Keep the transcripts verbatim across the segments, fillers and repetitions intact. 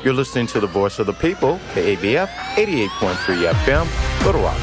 You're listening to the Voice of the People, K A B F, eighty-eight point three F M, Little Rock.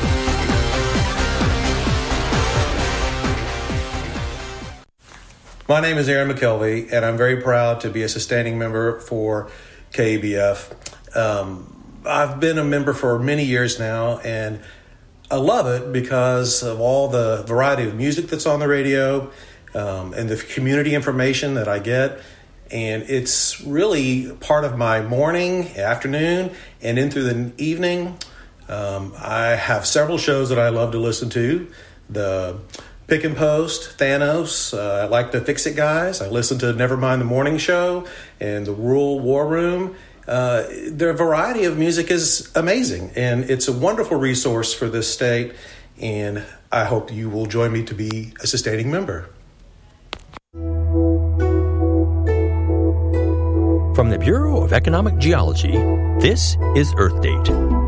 My name is Aaron McKelvey, and I'm very proud to be a sustaining member for K A B F. Um, I've been a member for many years now, and I love it because of all the variety of music that's on the radio um, and the community information that I get. And it's really part of my morning, afternoon, and in through the evening. Um, I have several shows that I love to listen to. The Pick and Post, Thanos, uh, I like the Fix It Guys. I listen to Nevermind the Morning Show and the Rural War Room. Uh, their variety of music is amazing, and it's a wonderful resource for this state, and I hope you will join me to be a sustaining member. From the Bureau of Economic Geology, this is Earth Date.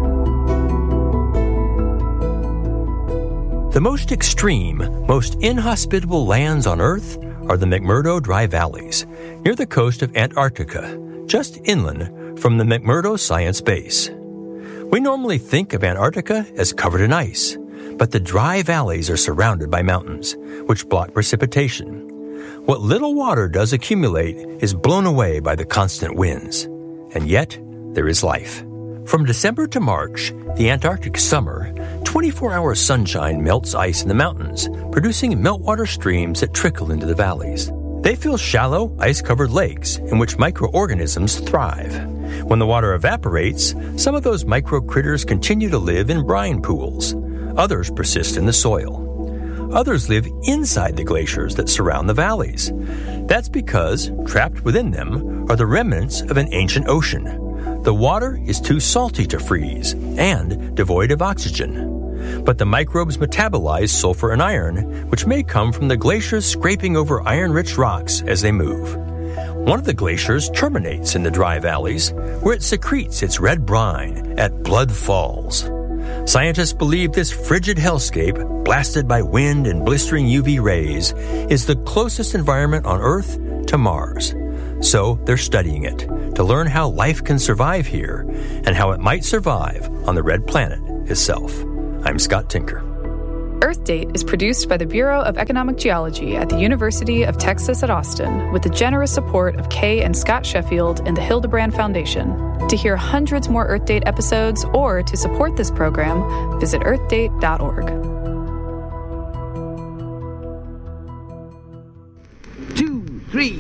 The most extreme, most inhospitable lands on Earth are the McMurdo Dry Valleys, near the coast of Antarctica, just inland from the McMurdo Science Base. We normally think of Antarctica as covered in ice, but the dry valleys are surrounded by mountains, which block precipitation. What little water does accumulate is blown away by the constant winds. And yet, there is life. From December to March, the Antarctic summer, twenty-four hour sunshine melts ice in the mountains, producing meltwater streams that trickle into the valleys. They fill shallow, ice-covered lakes in which microorganisms thrive. When the water evaporates, some of those micro-critters continue to live in brine pools. Others persist in the soil. Others live inside the glaciers that surround the valleys. That's because, trapped within them, are the remnants of an ancient ocean. The water is too salty to freeze and devoid of oxygen. But the microbes metabolize sulfur and iron, which may come from the glaciers scraping over iron-rich rocks as they move. One of the glaciers terminates in the dry valleys, where it secretes its red brine at Blood Falls. Scientists believe this frigid hellscape, blasted by wind and blistering U V rays, is the closest environment on Earth to Mars. So they're studying it to learn how life can survive here and how it might survive on the red planet itself. I'm Scott Tinker. Earth Date is produced by the Bureau of Economic Geology at the University of Texas at Austin with the generous support of Kay and Scott Sheffield and the Hildebrand Foundation. To hear hundreds more Earth Date episodes or to support this program, visit earth date dot org. Two, three.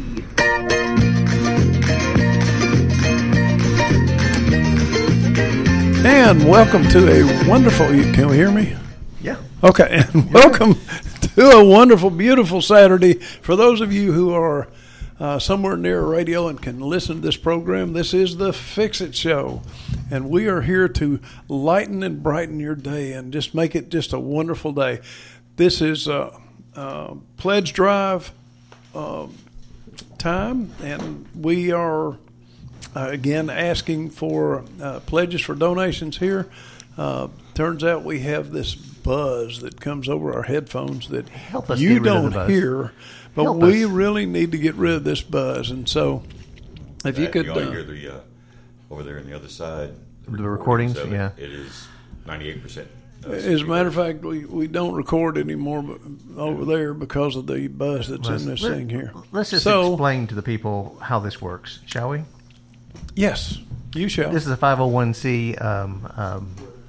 And welcome to a wonderful, can we hear me? Yeah. Okay, and welcome to a wonderful, beautiful Saturday. For those of you who are uh, somewhere near a radio and can listen to this program, this is the Fix It Show. And we are here to lighten and brighten your day and just make it just a wonderful day. This is uh, uh, Pledge Drive uh, time, and we are, uh, again, asking for uh, pledges for donations here. Uh, turns out we have this buzz that comes over our headphones that Help us you get rid of don't the buzz. hear, but Help we us. really need to get rid of this buzz. And so, if you Uh, could, you only uh, hear the uh, over there on the other side. The recordings, of it, yeah. It is ninety-eight percent. as a matter of fact, we, we don't record anymore but over there because of the buzz that's in this Let- thing here. Let's just So- explain to the people how this works, shall we? Yes, you shall. This is a five oh one c. Um, um,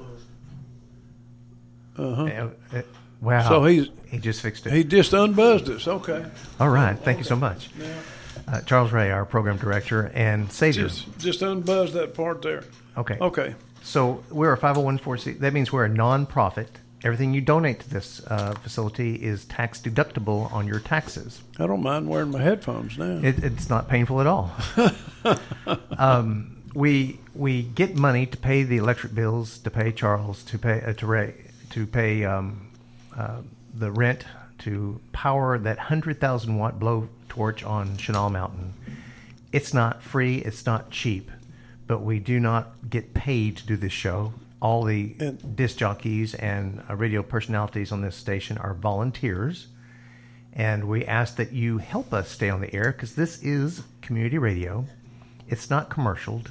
Uh-huh. uh, uh, wow. So he's he just fixed it. he just unbuzzed us. Okay, All right. Thank you so much. Uh, Charles Ray, our program director, and Savior. just just unbuzzed that part there. Okay. Okay. So we're a five oh one c. That means we're a non-profit. Everything you donate to this uh, facility is tax deductible on your taxes. I don't mind wearing my headphones now. It, it's not painful at all. um, we we get money to pay the electric bills, to pay Charles, to pay uh, to Ray, to pay um, uh, the rent, to power that hundred thousand watt blowtorch on Chenal Mountain. It's not free. It's not cheap, but we do not get paid to do this show. All the And- disc jockeys and uh, radio personalities on this station are volunteers. And we ask that you help us stay on the air because this is community radio. It's not commercial,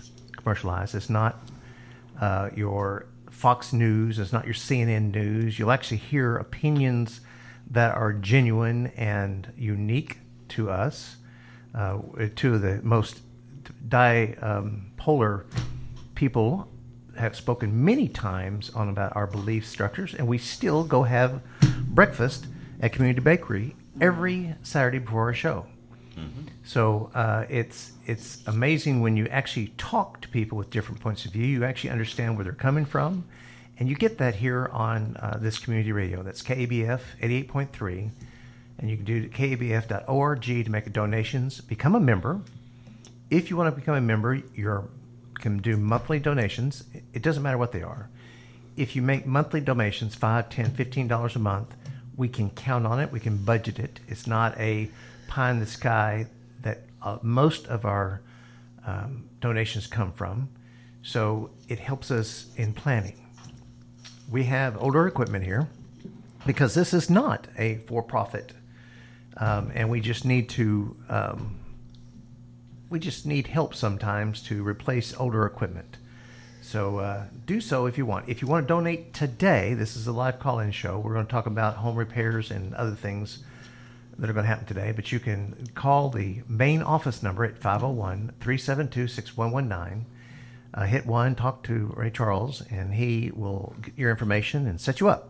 commercialized. It's not uh, your Fox News. It's not your C N N News. You'll actually hear opinions that are genuine and unique to us. Uh, two of the most dipolar um, people have spoken many times on about our belief structures, and we still go have breakfast at Community Bakery every Saturday before our show. Mm-hmm. So uh, it's it's amazing when you actually talk to people with different points of view. You actually understand where they're coming from, and you get that here on uh, this community radio. That's K A B F eighty-eight point three, and you can do K A B F dot org to make donations. Become a member. If you want to become a member, you can do monthly donations. It doesn't matter what they are. If you make monthly donations, five, ten, fifteen dollars a month, we can count on it. We can budget it. It's not a pie in the sky that uh, most of our um, donations come from. So it helps us in planning. We have older equipment here because this is not a for-profit, um, and we just need to um, we just need help sometimes to replace older equipment. So uh, do so if you want. If you want to donate today, this is a live call-in show. We're going to talk about home repairs and other things that are going to happen today. But you can call the main office number at five oh one, three seven two, six one one nine. Uh, hit one, talk to Ray Charles, and he will get your information and set you up.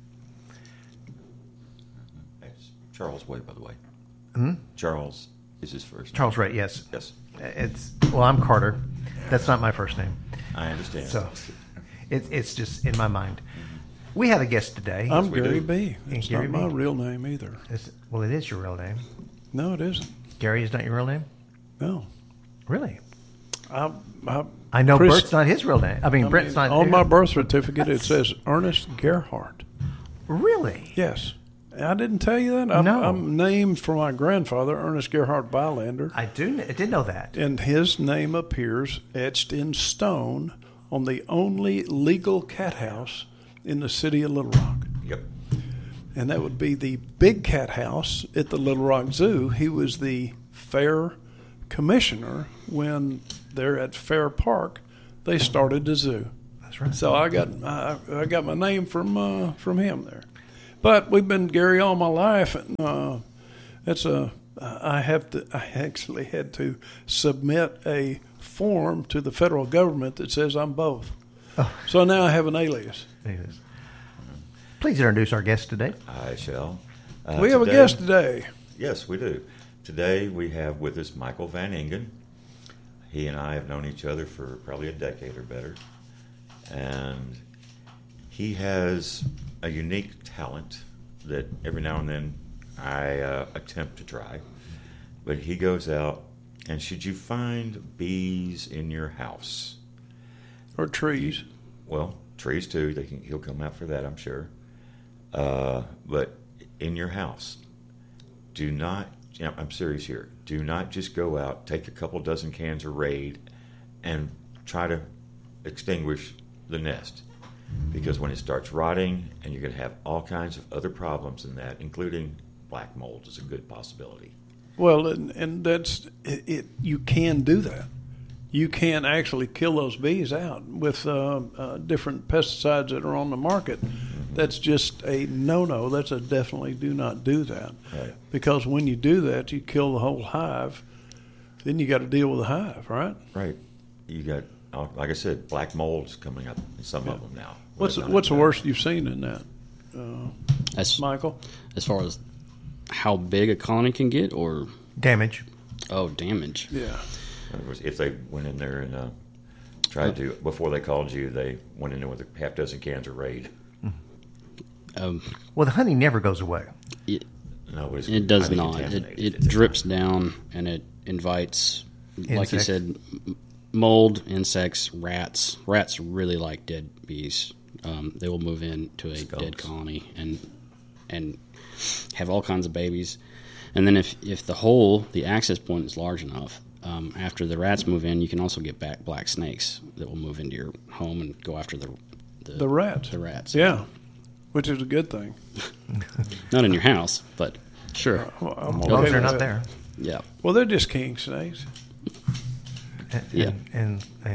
It's Charles Way, by the way. Hmm? Charles is his first name. Charles Ray, yes. Yes. It's well, I'm Carter. That's not my first name. I understand. So it, it's just in my mind. We have a guest today. I'm we Gary do. B. And It's Gary not my B. real name either. It's, well, it is your real name. No, it isn't. Gary is not your real name? No. Really? I, I, I know Chris- Bert's not his real name. I mean, I Brett's mean, not. on my birth certificate, it says Ernest Gerhardt. Really? Yes. I didn't tell you that? I'm, No. I'm named for my grandfather, Ernest Gerhardt Bylander. I do. I did know that. And his name appears etched in stone on the only legal cat house in the city of Little Rock. Yep. And that would be the big cat house at the Little Rock Zoo. He was the fair commissioner when they're at Fair Park, they started the zoo. That's right. So I got I, I got my name from uh, from him there. But we've been Gary all my life, and uh, it's a I have to I actually had to submit a form to the federal government that says I'm both. Oh. So now I have an alias. Anyways. Please introduce our guest today. I shall. Uh, we have today- a guest today. Yes, we do. Today we have with us Michael Van Ingen. He and I have known each other for probably a decade or better. And he has a unique talent that every now and then I uh, attempt to try. But he goes out, and should you find bees in your house, Or trees. well, trees too, they can, he'll come out for that, I'm sure. Uh, but in your house, do not, you know, I'm serious here, do not just go out, take a couple dozen cans of Raid, and try to extinguish the nest. Because when it starts rotting, and you're going to have all kinds of other problems in that, including black mold is a good possibility. Well, and, and that's it, it. You can do that. You can actually kill those bees out with uh, uh, different pesticides that are on the market. Mm-hmm. That's just a no-no. That's a definitely do not do that. Right. Because when you do that, you kill the whole hive. Then you got to deal with the hive, right? Right. You got, uh, like I said, black mold's coming up in some Yeah. of them now. What's Well, what's the not- worst you've seen in that, uh, As, Michael? as far as how big a colony can get, or Damage. oh, damage. Yeah. In other words, if they went in there and uh, tried to, before they called you, they went in there with a half dozen cans of Raid. Um, Well, the honey never goes away. it, No, it's it does highly not. It, contaminated. it It's- drips down and it invites, like you Insects. said, m- mold, insects, rats. Rats really like dead bees. Um, they will move into a Skunks. dead colony and and have all kinds of babies. And then if, if the hole, the access point is large enough, um, after the rats move in, you can also get back black snakes that will move into your home and go after the the, The rats. The rats. Yeah. Which is a good thing. Not in your house, but sure. Well, I'm As okay long as they're with not that. there. Yeah. Well, they're just king snakes. And, Yeah. and, and, and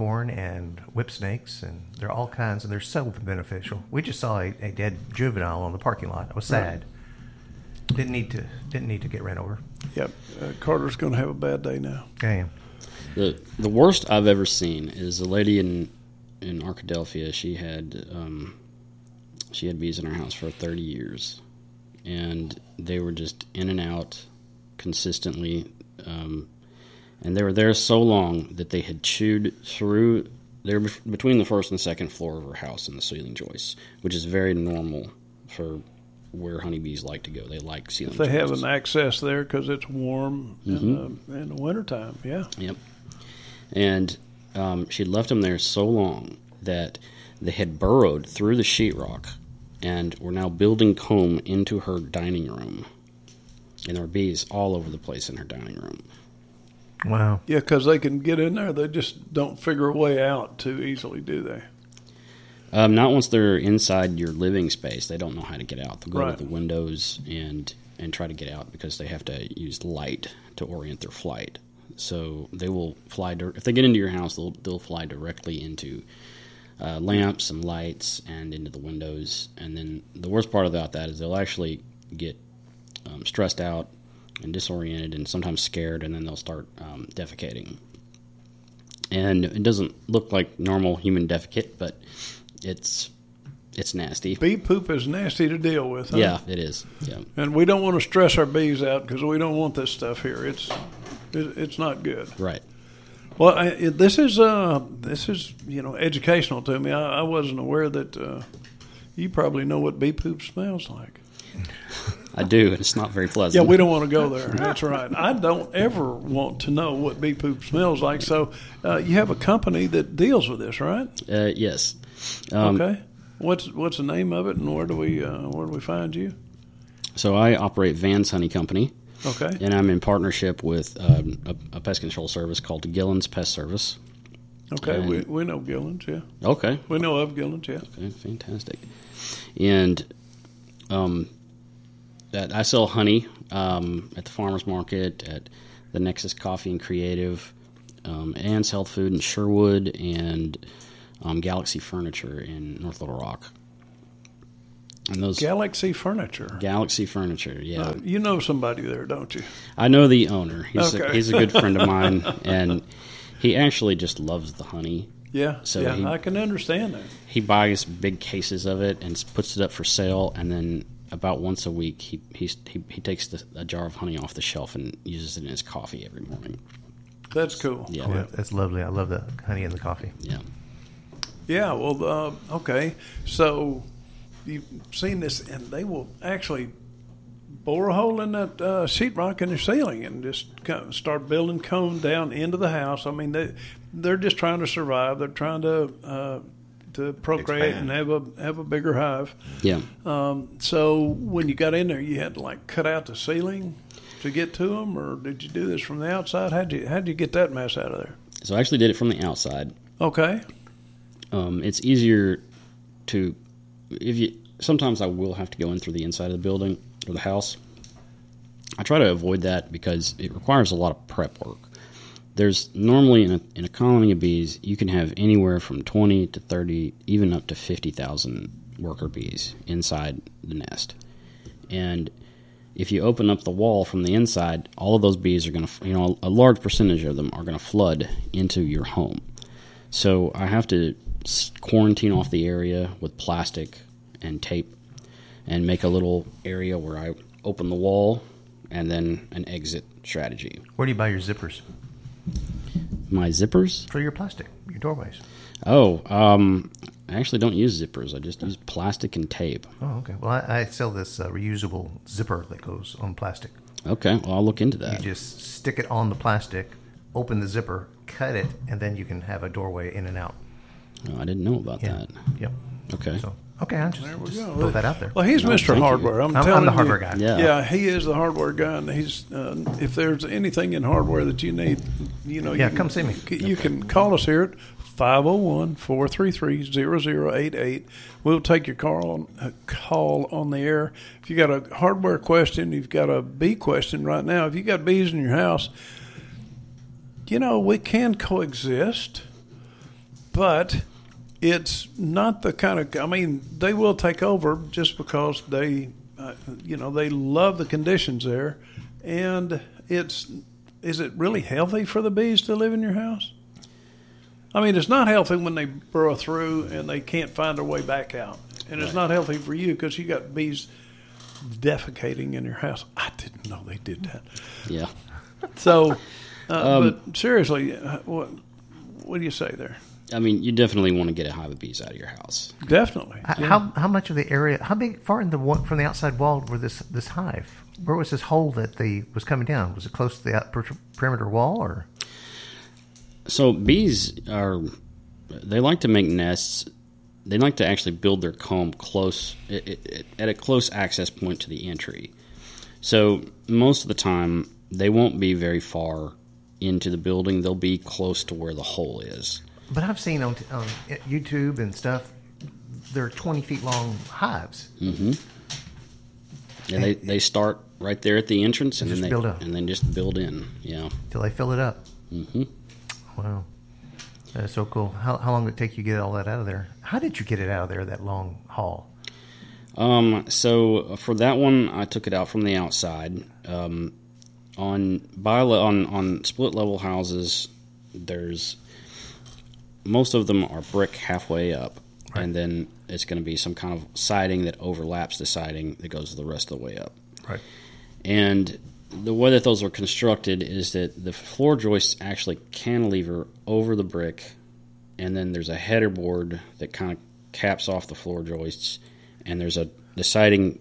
acorn and whip snakes, and there are all kinds, and they're so beneficial. We just saw a, a dead juvenile on the parking lot. I was sad. Right. Didn't need to didn't need to get ran over. Yep, uh, Carter's going to have a bad day now. Damn. The the worst I've ever seen is a lady in in Arkadelphia. She had um, she had bees in her house for thirty years, and they were just in and out consistently. Um, And they were there so long that they had chewed through. They were between the first and second floor of her house and the ceiling joists, which is very normal for where honeybees like to go. They like ceiling If they joists. have an access there because it's warm Mm-hmm. in, the, in the wintertime, yeah. Yep. And um, she'd left them there so long that they had burrowed through the sheetrock and were now building comb into her dining room. And there were bees all over the place in her dining room. Wow. Yeah, because they can get in there. They just don't figure a way out too easily, do they? Um, not once they're inside your living space. They don't know how to get out. They'll go Right. to the windows and and try to get out because they have to use light to orient their flight. So they will fly. Dir- if they get into your house, they'll they'll fly directly into uh, lamps and lights and into the windows. And then the worst part about that is they'll actually get um, stressed out and disoriented and sometimes scared, and then they'll start um, defecating. And it doesn't look like normal human defecate, but it's it's nasty. Bee poop is nasty to deal with, huh? Yeah, it is. Yeah. And we don't want to stress our bees out because we don't want this stuff here. It's it, it's not good. Right. Well, I, it, this is uh, this is you know educational to me. I, I wasn't aware that uh, you probably know what bee poop smells like. I do, and it's not very pleasant. Yeah, we don't want to go there. That's right. I don't ever want to know what bee poop smells like. So uh, you have a company that deals with this, right? Uh, yes. Um, Okay. What's what's the name of it, and where do we uh, where do we find you? So I operate Van's Honey Company. Okay. And I'm in partnership with um, a, a pest control service called Gillen's Pest Service. Okay. And- We we know Gillen's, yeah. Okay. We know of Gillen's, yeah. Okay, fantastic. And um, that I sell honey um, at the farmers market, at the Nexus Coffee and Creative, um, Ann's Health Food in Sherwood, and um, Galaxy Furniture in North Little Rock. And those Galaxy Furniture. Galaxy Furniture, yeah. Uh, you know somebody there, don't you? I know the owner. He's Okay. a, he's a good friend of mine, and he actually just loves the honey. Yeah. So yeah, he- I can understand that. He buys big cases of it and puts it up for sale, and then about once a week he he he, he takes the, a jar of honey off the shelf and uses it in his coffee every morning. That's cool. Yeah, Oh, that- that's lovely. I love the honey in the coffee. yeah. Yeah, well, uh, okay. So you've seen this, and they will actually bore a hole in that uh, sheetrock in the ceiling and just kind of start building cone down into the house. I mean, they they're just trying to survive. They're trying to uh, to procreate Expand. and have a have a bigger hive. Yeah. Um, so when you got in there, you had to like cut out the ceiling to get to them, or did you do this from the outside? How'd you how'd you get that mess out of there? So I actually did it from the outside. Okay. Um, it's easier to if you. Sometimes I will have to go in through the inside of the building or the house. I try to avoid that because it requires a lot of prep work. There's normally in a, in a colony of bees, you can have anywhere from twenty to thirty, even up to fifty thousand worker bees inside the nest. And if you open up the wall from the inside, all of those bees are going to, you know, a large percentage of them are going to flood into your home. So I have to s- quarantine off the area with plastic and tape and make a little area where I open the wall and then an exit strategy. Where do you buy your zippers My zippers? for your plastic, your doorways? Oh, um, I actually don't use zippers. I just use plastic and tape. Oh, okay. Well, I, I sell this uh, reusable zipper that goes on plastic. Okay, well, I'll look into You that. just stick it on the plastic, open the zipper, cut it, and then you can have a doorway in and out. Oh, I didn't know about Yeah. that. Yep. Okay. So, okay, I'm just, There we just go. throw that out there. Well, he's No, Mister thank you. Hardware. I'm, I'm, telling I'm the you. hardware guy. Yeah. Yeah, he is the hardware guy, and he's. Uh, if there's anything in hardware that you need, you know, Yeah, you come see me. You can call us here at five oh one, four three three, zero zero eight eight. We'll take your call on, uh, call on the air. If you got a hardware question, you've got a bee question right now. If you got bees in your house, you know we can coexist. but it's not the kind of, I mean, they will take over just because they, uh, you know, they love the conditions there. And it's, is it really healthy for the bees to live in your house? I mean, it's not healthy when they burrow through and they can't find their way back out. And it's not healthy for you because you got bees defecating in your house. I didn't know they did that. Yeah. So, uh, Um, but seriously, uh, what what do you say there? I mean, you definitely want to get a hive of bees out of your house. Definitely. H- yeah. How how much of the area? How big far in the wa- from the outside wall were this this hive? Where was this hole that the was coming down? Was it close to the out, per, perimeter wall, or? So bees are, they like to make nests. They like to actually build their comb close, it, it, it, at a close access point to the entry. So most of the time, they won't be very far into the building. They'll be close to where the hole is. But I've seen on, on YouTube and stuff, they're twenty feet long hives. Mm-hmm. And they, they start right there at the entrance, and, And then just they build up. and then just build in. Yeah. Till they fill it up. Mm-hmm. Wow. That's so cool. How, how long did it take you to get all that out of there? How did you get it out of there, that long haul? Um, so for that one, I took it out from the outside. Um, on bi- on on split level houses, there's most of them are brick halfway up, Right. and then it's going to be some kind of siding that overlaps the siding that goes the rest of the way up. Right. And the way that those are constructed is that the floor joists actually cantilever over the brick, and then there's a header board that kind of caps off the floor joists, and there's a the siding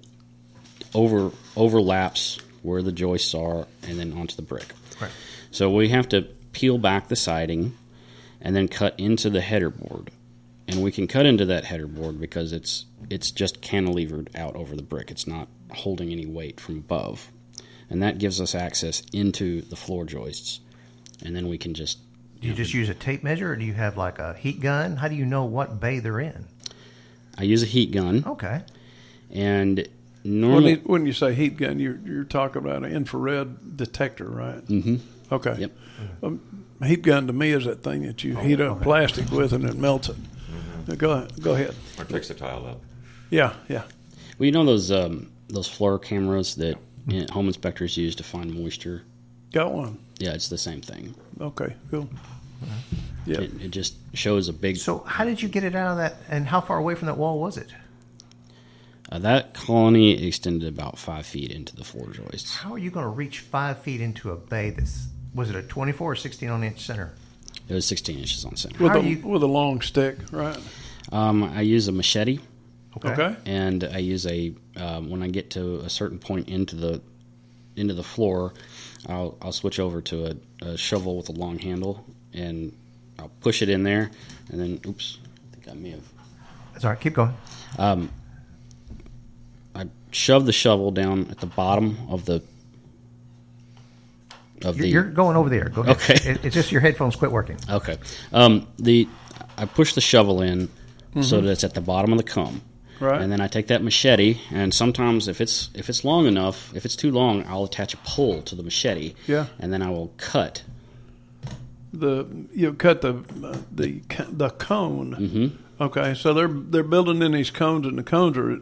over overlaps where the joists are, and then onto the brick. Right. So we have to peel back the siding and then cut into the header board. And we can cut into that header board because it's it's just cantilevered out over the brick. It's not holding any weight from above. And that gives us access into the floor joists. And then we can just... Do you just use a tape measure, or do you have like a heat gun? How do you know what bay they're in? I use a heat gun. Okay. And When normally... you, when you say heat gun, you're, you're talking about an infrared detector, right? Mm-hmm. Okay. Yep. Um, heat gun to me is that thing that you heat up plastic with and it melts it. Now Go ahead. Go ahead. Or takes the tile up. Yeah, yeah. Well, you know those um, those floor cameras that uh, home inspectors use to find moisture? Got one. Yeah, it's the same thing. Okay, cool. Yeah. It, it just shows a big... So how did you get it out of that, and how far away from that wall was it? Uh, that colony extended about five feet into the floor joists. How are you going to reach five feet into a bay that's, was it a twenty-four or sixteen inch center? It was sixteen inches on center. With How a, are you- with a long stick, right? Um, I use a machete, Okay. and I use a um, when I get to a certain point into the into the floor, I'll I'll switch over to a, a shovel with a long handle, and I'll push it in there, and then oops, I think I may have. That's all right. Keep going. Um, I shove the shovel down at the bottom of the of You're, the. you're going over there. Go ahead. Okay. It, it's just your headphones quit working. Okay. Um, the I push the shovel in so that it's at the bottom of the comb. Right. And then I take that machete, and sometimes if it's if it's long enough, if it's too long, I'll attach a pole to the machete. Yeah. And then I will cut. The you cut the uh, the c- the cone. Mm-hmm. Okay, so they're they're building in these cones, and the cones are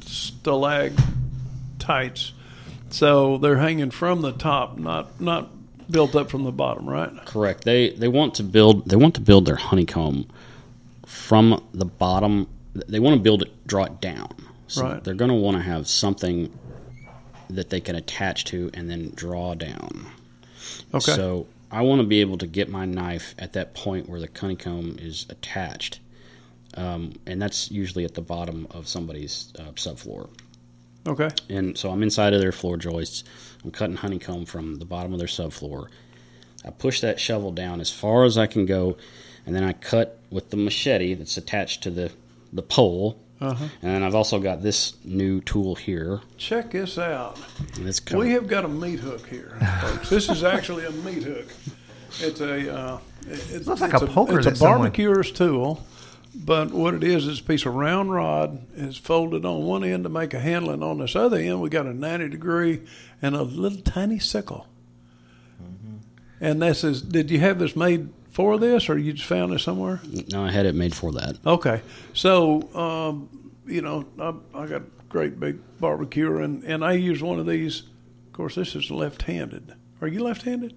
stalactites, so they're hanging from the top, not not built up from the bottom, right? Correct. They they want to build they want to build their honeycomb from the bottom. They want to build it, draw it down. So Right. they're going to want to have something that they can attach to and then draw down. Okay. So I want to be able to get my knife at that point where the honeycomb is attached, um, and that's usually at the bottom of somebody's uh, subfloor. Okay. And so I'm inside of their floor joists. I'm cutting honeycomb from the bottom of their subfloor. I push that shovel down as far as I can go, and then I cut with the machete that's attached to the, the pole. Uh-huh. And then I've also got this new tool here. Check this out. And it's kind We of, have got a meat hook here, folks. This is actually a meat hook. It's a uh, it, Looks like it's a poker It's a that someone- barbecuer's tool, but what it is is a piece of round rod. It's folded on one end to make a handle, and on this other end we got a ninety degree and a little tiny sickle. And this is. Did you have this made for this, or you just found it somewhere? No, I had it made for that. Okay. So, um, you know, I, I got a great big barbecue, and, and I use one of these. Of course, this is left-handed. Are you left-handed?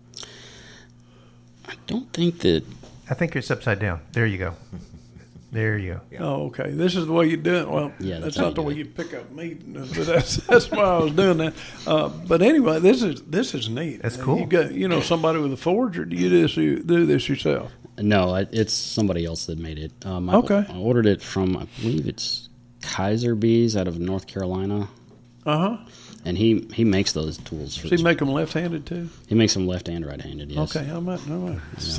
I don't think that... I think it's upside down. There you go. There you go. Oh, okay. This is the way you do it. Well, Yeah, that's, that's how not you the do way it. you pick up meat, but that's that's why I was doing that. Uh, but anyway, this is this is neat. That's cool. You got you know somebody with a forge, or do you do this you do this yourself? No, I, it's somebody else that made it. Um, I, Okay. I ordered it from, I believe it's Kaiser Bees out of North Carolina. Uh huh. And he, he makes those tools. For Does he make them left-handed too? he makes them left and right-handed, yes. Okay, I might. I might.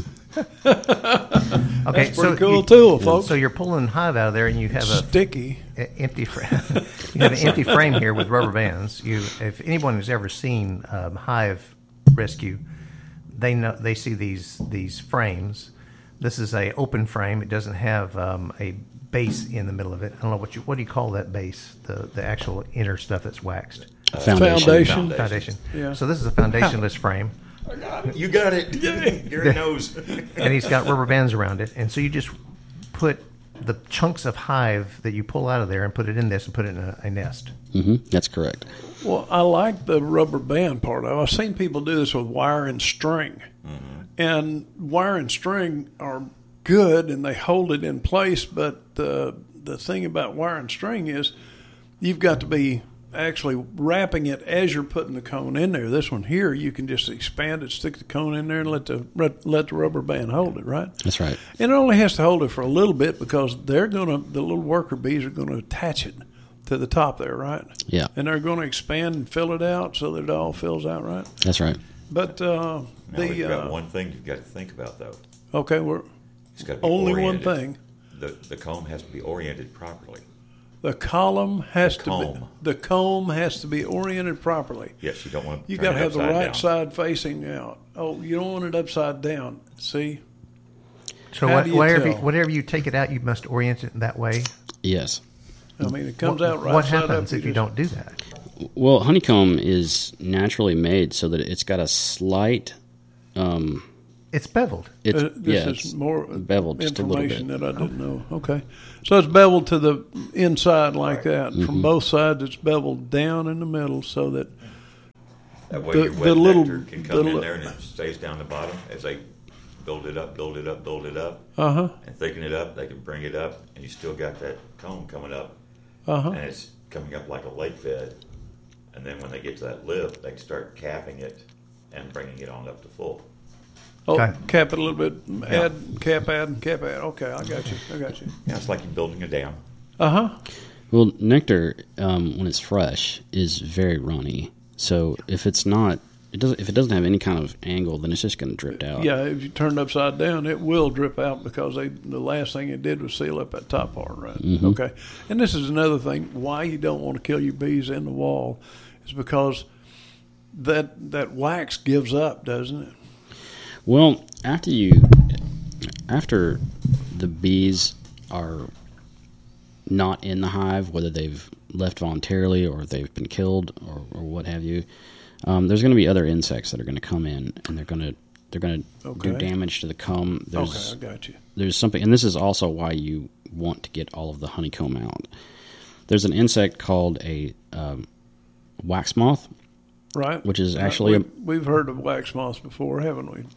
Okay, That's so pretty cool you, tool, folks. So you're pulling hive out of there, and you have a Sticky. a- empty frame. You have an empty frame here with rubber bands. You, if anyone who's ever seen um, hive rescue, they know they see these these frames. This is a open frame. It doesn't have um, a base in the middle of it. I don't know what you what do you call that base? The the actual inner stuff that's waxed. Foundation. Foundation. Foundation. Yeah. So this is a foundationless frame, You got it. Gary knows. and he's got rubber bands around it, and so you just put the chunks of hive that you pull out of there and put it in this and put it in a, a nest. hmm That's correct. Well, I like the rubber band part of it. I've seen people do this with wire and string. Mm-hmm. And wire and string are good, and they hold it in place, but the, the thing about wire and string is you've got to be actually wrapping it as you're putting the cone in there. This one here, you can just expand it, stick the cone in there, and let the let the rubber band hold it, right? That's right. And it only has to hold it for a little bit because they're going to, the little worker bees are going to attach it to the top there, right? Yeah. And they're going to expand and fill it out so that it all fills out, right? That's right. But uh, Now the we've got uh, one thing you've got to think about, though. okay, we're It's got to be only oriented. one thing. The the comb has to be oriented properly. The column has The to comb. be the comb has to be oriented properly. Yes, you don't want to. You turn got to it have the upside right down. side facing out. Oh, you don't want it upside down. See? So How what, do you whatever you, tell? whatever you take it out, you must orient it that way. Yes. I mean, it comes what, out right What side happens up. if you just- don't do that? Well, honeycomb is naturally made so that it's got a slight. Um, It's beveled. it's Uh, this yeah, is it's more beveled just a little information bit. that I didn't know. Okay, so it's beveled to the inside like that. Mm-hmm. From both sides, it's beveled down in the middle so that That way, the- your the wet little- nectar can the come in li- there and it stays down the bottom as they build it up, build it up, build it up, uh huh, and thicken it up. They can bring it up, and you still got that comb coming up, uh huh. and it's coming up like a lake bed. And then when they get to that lip, they can start capping it and bringing it on up to full. Oh, Okay. cap it a little bit. Add cap, add, and cap, add. Okay, I got you. I got you. Yeah, it's like you're building a dam. Uh huh. Well, nectar, um, when it's fresh, is very runny. So if it's not, it doesn't. If it doesn't have any kind of angle, then it's just going to drip out. Yeah, if you turn it upside down, it will drip out because they the last thing it did was seal up that top part, right? Mm-hmm. Okay. And this is another thing why you don't want to kill your bees in the wall is because that that wax gives up, doesn't it? Well, after you, after the bees are not in the hive, whether they've left voluntarily or they've been killed or, or what have you, um, there's going to be other insects that are going to come in and they're going to they're going to Okay. do damage to the comb. There's, Okay, I got you. there's something, and this is also why you want to get all of the honeycomb out. There's an insect called a um, wax moth, Right. which is Uh, actually a, we, we've heard of wax moths before, haven't we?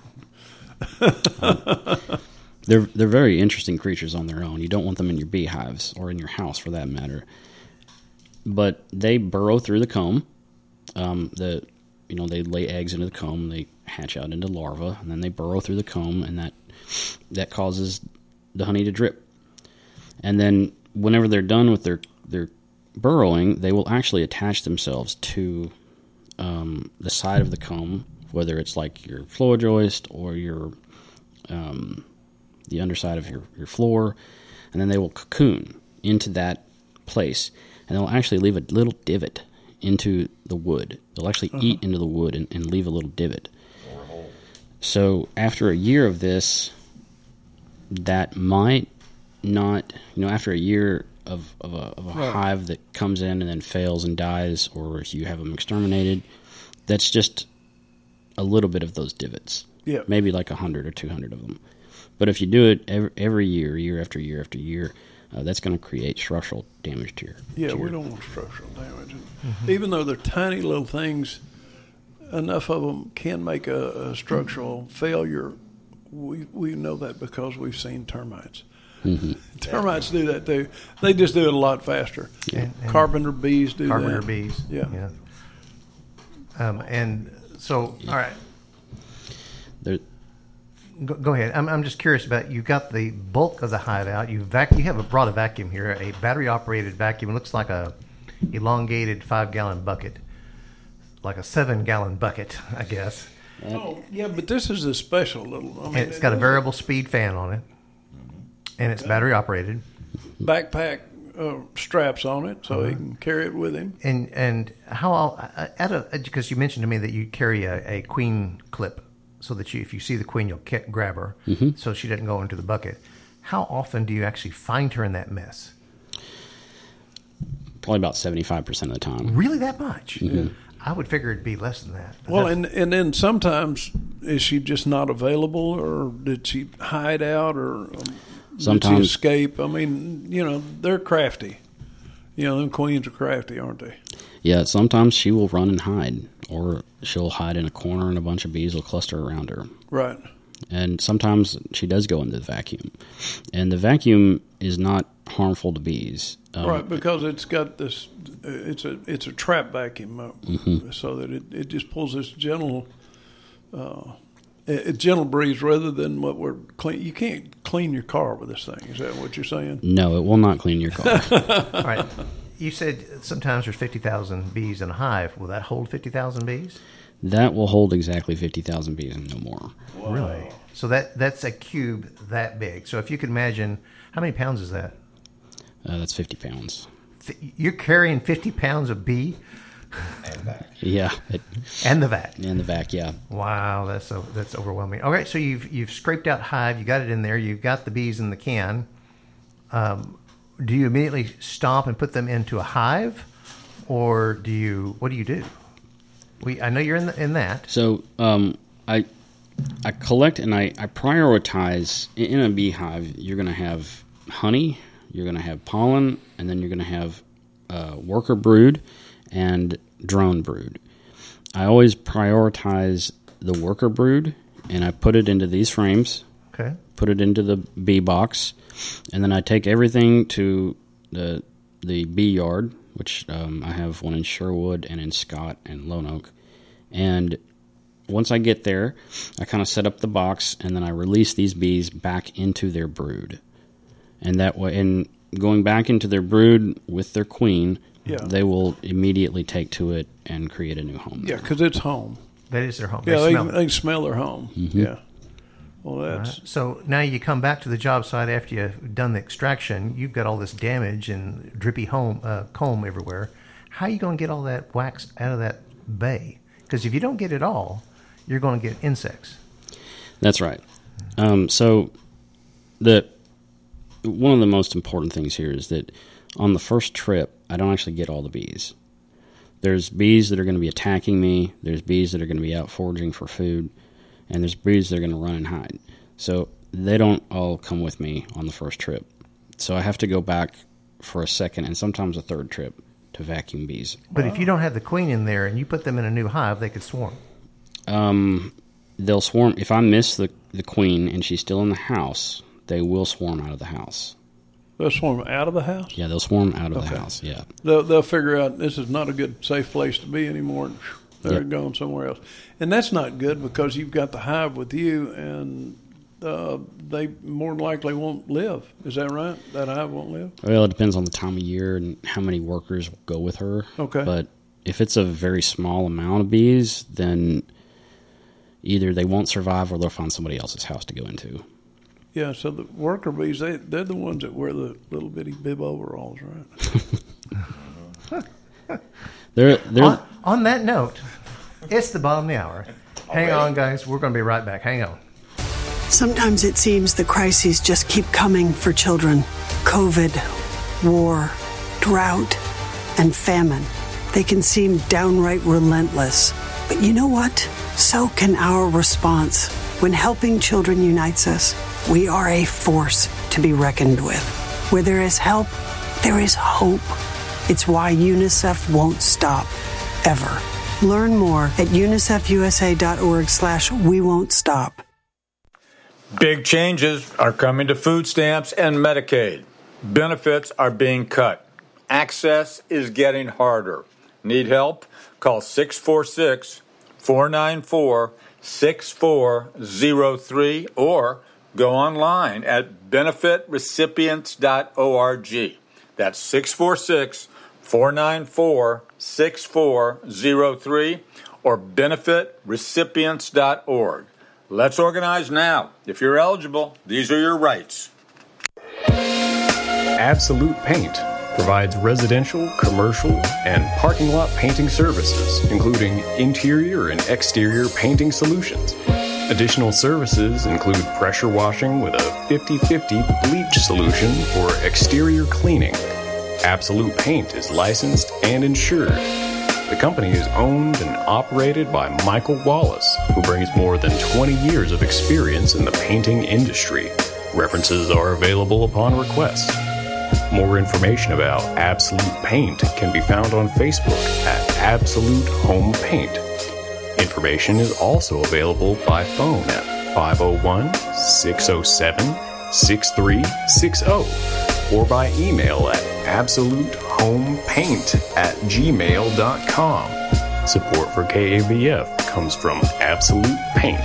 they're they're very interesting creatures on their own. You don't want them in your beehives or in your house for that matter. But they burrow through the comb. Um, the you know they lay eggs into the comb. They hatch out into larvae, and then they burrow through the comb, and that that causes the honey to drip. And then whenever they're done with their their burrowing, they will actually attach themselves to um, the side of the comb, whether it's like your floor joist or your um, the underside of your, your floor, and then they will cocoon into that place, and they'll actually leave a little divot into the wood. They'll actually Uh-huh. eat into the wood and, and leave a little divot. So after a year of this, that might not, you know, after a year of, of a, of a Right. hive that comes in and then fails and dies, or if you have them exterminated, that's just a little bit of those divots. Yeah. Maybe like one hundred or two hundred of them. But if you do it every, every year, year after year after year, uh, that's going to create structural damage to your Yeah, to we your, don't want structural damage. Mm-hmm. Even though they're tiny little things, enough of them can make a, a structural failure. We we know that because we've seen termites. Mm-hmm. Termites do that too. They just do it a lot faster. And- and Carpenter bees do Carpenter that. bees. Yeah. yeah. Um, and so, all right, there, go, go ahead. I'm, I'm just curious about, you've got the bulk of the hive out. You vac, you have a, brought a vacuum here, a battery-operated vacuum. It looks like a elongated five-gallon bucket, like a seven-gallon bucket, I guess. Oh, yeah, but this is a special little. I mean, And it's got a it- variable speed fan on it, and it's battery-operated. backpack uh, straps on it, so he can carry it with him. And and how I'll, at a, because you mentioned to me that you carry a, a queen clip, so that you, if you see the queen, you'll ke- grab her, Mm-hmm. so she doesn't go into the bucket. How often do you actually find her in that mess? probably about seventy-five percent of the time. Really, that much? Mm-hmm. I would figure it'd be less than that. But Well, that's- and and then sometimes is she just not available, or did she hide out, or um, did she Sometimes- escape? I mean, you know, they're crafty. You know, them queens are crafty, aren't they? Yeah, sometimes she will run and hide, or she'll hide in a corner and a bunch of bees will cluster around her. Right. And sometimes she does go into the vacuum. And the vacuum is not harmful to bees. Um, Right, because it's got this. It's a it's a trap vacuum, uh, Mm-hmm. so that it, it just pulls this gentle, uh, a, a gentle breeze rather than what we're clean. You can't clean your car with this thing. Is that what you're saying? No, it will not clean your car. all right. You said sometimes there's fifty thousand bees in a hive. Will that hold fifty thousand bees? That will hold exactly fifty thousand bees and no more. Really? So that that's a cube that big. So if you could imagine, how many pounds is that? Uh, that's fifty pounds. F- You're carrying fifty pounds of bee Yeah, it, and the vat. and the vac, yeah. Wow, that's so that's overwhelming. All right, so you've you've scraped out hive, you got it in there, you've got the bees in the can. Um, do you immediately stop and put them into a hive, or do you? What do you do? We I know you're in the, in that. So um, I I collect and I, I prioritize. In a beehive, you're going to have honey, you're going to have pollen, and then you're going to have uh, worker brood and drone brood. I always prioritize the worker brood, and I put it into these frames, Okay. put it into the bee box, and then I take everything to the the bee yard, which um, I have one in Sherwood and in Scott and Lone Oak. And once I get there, I kind of set up the box, and then I release these bees back into their brood. And that way, and going back into their brood with their queen, Yeah. they will immediately take to it and create a new home. Yeah, because it's home. That is their home. Yeah, they they, smell they, it. can smell their home. Yeah. Well, that's So now you come back to the job site after you've done the extraction. You've got all this damage and drippy home uh, comb everywhere. How are you going to get all that wax out of that bay? Because if you don't get it all, you're going to get insects. That's right. Um, so the one of the most important things here is that on the first trip, I don't actually get all the bees. There's bees that are going to be attacking me. There's bees that are going to be out foraging for food. And there's bees that are going to run and hide. So they don't all come with me on the first trip. So I have to go back for a second and sometimes a third trip to vacuum bees. But if you don't have the queen in there and you put them in a new hive, they could swarm. Um, they'll swarm. If I miss the, the queen and she's still in the house, they will swarm out of the house. they'll swarm out of the house. Yeah, they'll swarm out of Okay. the house, yeah. They'll they'll figure out this is not a good safe place to be anymore. And they're Yep. going somewhere else, and that's not good because you've got the hive with you, and uh, they more than likely won't live. Is that right? That hive won't live. Well, it depends on the time of year and how many workers will go with her. Okay. But if it's a very small amount of bees, then either they won't survive or they'll find somebody else's house to go into. Yeah. So the worker bees, they they're the ones that wear the little bitty bib overalls, right? They're they're On, on that note, it's the bottom of the hour. Hang on, guys. We're going to be right back. Hang on. Sometimes it seems the crises just keep coming for children. COVID, war, drought, and famine. They can seem downright relentless. But you know what? So can our response. When helping children unites us, we are a force to be reckoned with. Where there is help, there is hope. It's why UNICEF won't stop, ever. Learn more at unicefusa.org slash we won't stop. Big changes are coming to food stamps and Medicaid. Benefits are being cut. Access is getting harder. Need help? Call six four six, four nine four, six four zero three or go online at benefit recipients dot org. That's six four six, four nine four, six four zero three or benefit recipients dot org. Let's organize now. If you're eligible, these are your rights. Absolute Paint provides residential, commercial, and parking lot painting services, including interior and exterior painting solutions. Additional services include pressure washing with a fifty-fifty bleach solution for exterior cleaning. Absolute Paint is licensed and insured. The company is owned and operated by Michael Wallace, who brings more than twenty years of experience in the painting industry. References are available upon request. More information about Absolute Paint can be found on Facebook at Absolute Home Paint. Information is also available by phone at five oh one, six oh seven, six three six oh or by email at absolutehomepaint at gmail dot com. Support for K A B F comes from Absolute Paint.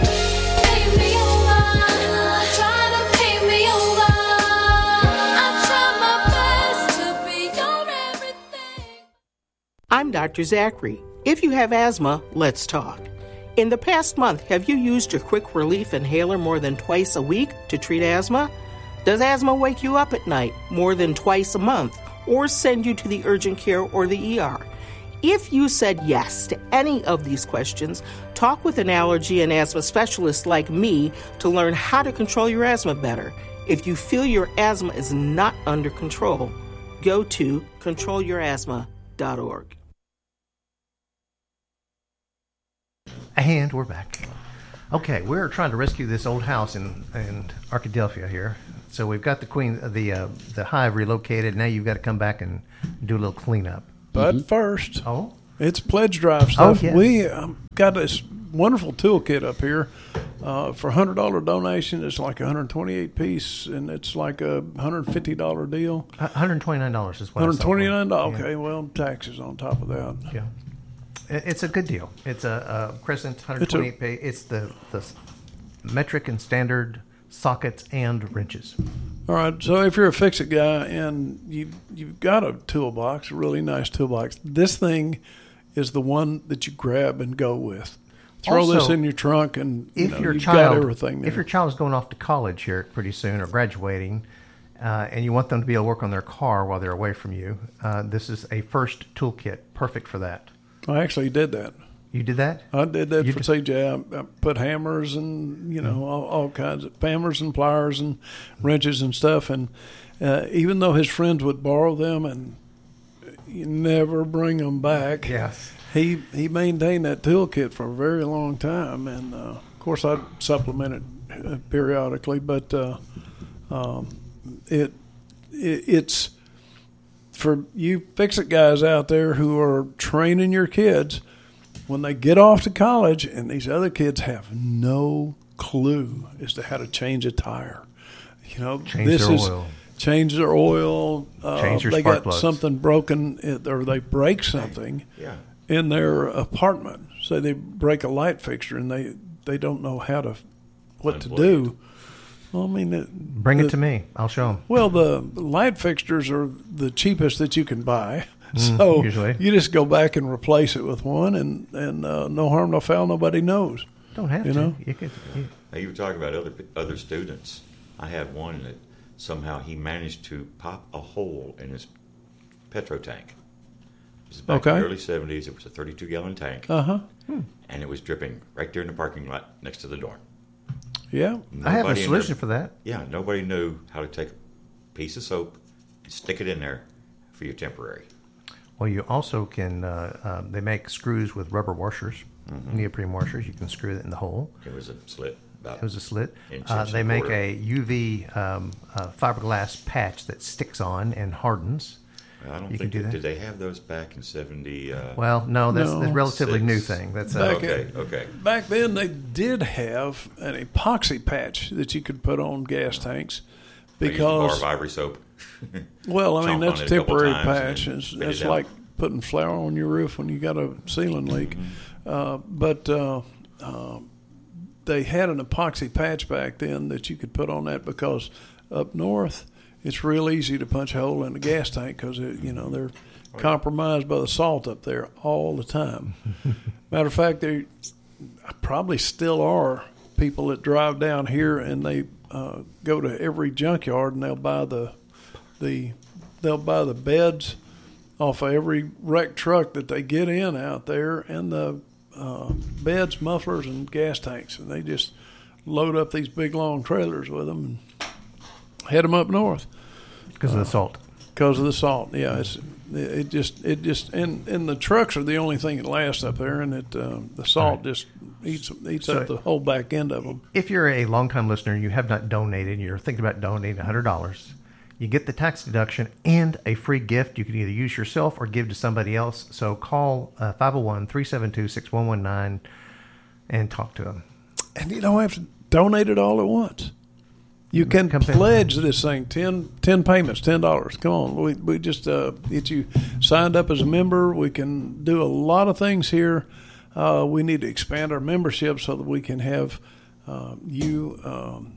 I'm Doctor Zachary. If you have asthma, let's talk. In the past month, have you used your Quick Relief Inhaler more than twice a week to treat asthma? Does asthma wake you up at night more than twice a month or send you to the urgent care or the E R? If you said yes to any of these questions, talk with an allergy and asthma specialist like me to learn how to control your asthma better. If you feel your asthma is not under control, go to control your asthma dot org. And we're back. Okay, we're trying to rescue this old house in, in Arkadelphia here. So we've got the queen, the uh, the hive relocated. Now you've got to come back and do a little cleanup. But mm-hmm. first, oh, it's pledge drive stuff. Oh, yes. We um, got this wonderful toolkit up here uh, for a hundred dollar donation. It's like a hundred twenty eight piece, and it's like a hundred fifty dollar deal. one hundred twenty nine dollars is what. One hundred twenty nine dollars. Yeah. Okay, well, taxes on top of that. Yeah. It's a good deal. It's a, a Crescent one hundred twenty eight pay. It's the, the metric and standard sockets and wrenches. All right. So if you're a fix-it guy and you, you've got a toolbox, a really nice toolbox, this thing is the one that you grab and go with. Throw also, this in your trunk and you if know, your you've child, got everything there. If your child is going off to college here pretty soon or graduating, uh, and you want them to be able to work on their car while they're away from you, uh, this is a first toolkit perfect for that. I actually did that. You did that? I did that you for did? C J. I, I put hammers and, you know, mm-hmm. all, all kinds of hammers and pliers and wrenches and stuff. And uh, even though his friends would borrow them and you never bring them back, yes, he, he maintained that toolkit for a very long time. And, uh, of course, I'd supplement it periodically. But uh, um, it, it it's... for you fix-it guys out there who are training your kids, when they get off to college and these other kids have no clue as to how to change a tire. You know, change this their is oil. Change their oil. Uh, change your they spark got plugs. something broken or they break something yeah. in their apartment. So they break a light fixture and they, they don't know how to what Unplug to do. Well, I mean, it, bring the, it to me. I'll show them. Well, the light fixtures are the cheapest that you can buy, mm, so usually. you just go back and replace it with one, and and uh, no harm, no foul. Nobody knows. Don't have you to. know. You could. You, now you were talking about other other students. I had one that somehow he managed to pop a hole in his petro tank. It was back okay. in the early seventies. It was a thirty-two gallon tank, uh huh, hmm. and it was dripping right there in the parking lot next to the door. Yeah, Nobody I have a in solution there, for that. Yeah, nobody knew how to take a piece of soap and stick it in there for your temporary. Well, you also can. Uh, uh, they make screws with rubber washers, mm-hmm. neoprene washers. You can screw it in the hole. It was a slit. About It was a slit. inch, Uh, inch they and a make quarter. a U V um, uh, fiberglass patch that sticks on and hardens. I don't you think can do that, that. did they have those back in seventy? Uh, Well, no, that's No. a relatively Six. new thing. That's Back uh, okay, in- okay. Back then, they did have an epoxy patch that you could put on gas tanks I used a bar because, of ivory soap. well, I mean, Chomp on that's a it a couple temporary times and patch. then It's, spit it's it out. like putting flour on your roof when you got a ceiling leak. Uh, but uh, uh, they had an epoxy patch back then that you could put on that because up north, it's real easy to punch a hole in the gas tank because, you know, they're compromised by the salt up there all the time. Matter of fact, there probably still are people that drive down here and they uh, go to every junkyard and they'll buy the the they'll buy the beds off of every wrecked truck that they get in out there, and the uh, beds, mufflers, and gas tanks, and they just load up these big long trailers with them and head them up north because of the salt. because of the salt. Yeah, it's it just it just and and the trucks are the only thing that lasts up there, and it uh, the salt Right. just eats eats So- up the whole back end of them. If you're a longtime listener and you have not donated, you're thinking about donating one hundred dollars, you get the tax deduction and a free gift you can either use yourself or give to somebody else. So call uh, five oh one, three seven two, six one one nine and talk to them. And you don't have to donate it all at once. You can Come in. pledge this thing ten, ten payments, ten dollars. Come on, we we just uh, get you signed up as a member. We can do a lot of things here. Uh, we need to expand our membership so that we can have uh, you um,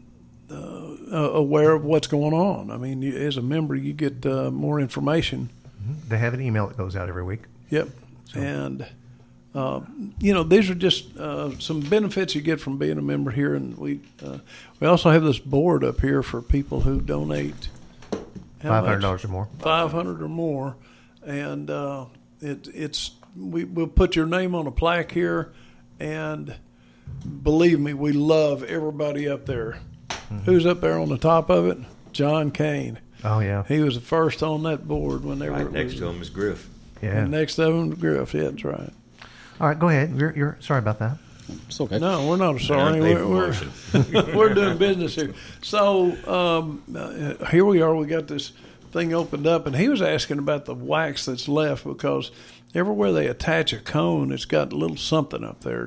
uh, uh, aware of what's going on. I mean, you, as a member, you get uh, more information. They have an email that goes out every week. Yep, and. Uh, you know, these are just uh, some benefits you get from being a member here, and we uh, we also have this board up here for people who donate Five hundred dollars or more. Five hundred or more, and uh, it it's we we'll put your name on a plaque here, and believe me, we love everybody up there. Mm-hmm. Who's up there on the top of it? John Kane. Oh yeah, he was the first on that board when they Right were next was, to him is Griff. Yeah, and next to him was Griff. Yeah, that's right. All right, go ahead. You're, you're sorry about that. It's okay. No, we're not sorry. We're, we're, we're doing business here. So um, uh, here we are. We got this thing opened up, and he was asking about the wax that's left because everywhere they attach a cone, it's got a little something up there.